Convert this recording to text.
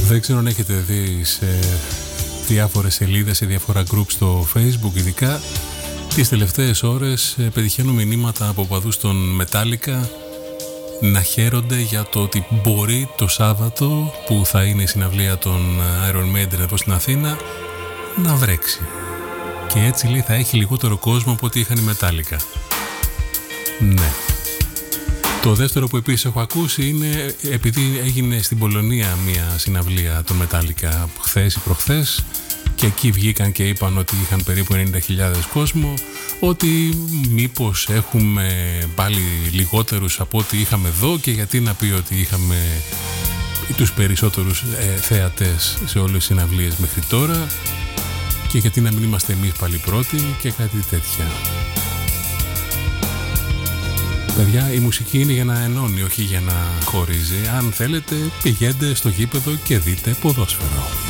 Δεν ξέρω αν έχετε δει σε διάφορες σελίδες, σε διάφορα groups στο Facebook ειδικά, τις τελευταίες ώρες πετυχαίνουν μηνύματα από οπαδούς των Metallica να χαίρονται για το ότι μπορεί το Σάββατο που θα είναι η συναυλία των Iron Maiden εδώ στην Αθήνα να βρέξει. Και έτσι λέει θα έχει λιγότερο κόσμο από ό,τι είχαν οι Metallica. Ναι. Το δεύτερο που επίσης έχω ακούσει είναι επειδή έγινε στην Πολωνία μια συναυλία των Metallica χθες ή προχθές και εκεί βγήκαν και είπαν ότι είχαν περίπου 90.000 κόσμο, ότι μήπως έχουμε πάλι λιγότερους από ό,τι είχαμε εδώ και γιατί να πει ότι είχαμε τους περισσότερους θέατες σε όλες τις συναυλίες μέχρι τώρα και γιατί να μην είμαστε εμείς πάλι πρώτοι και κάτι τέτοια. Παιδιά, η μουσική είναι για να ενώνει, όχι για να χωρίζει. Αν θέλετε, πηγαίνετε στο γήπεδο και δείτε ποδόσφαιρο.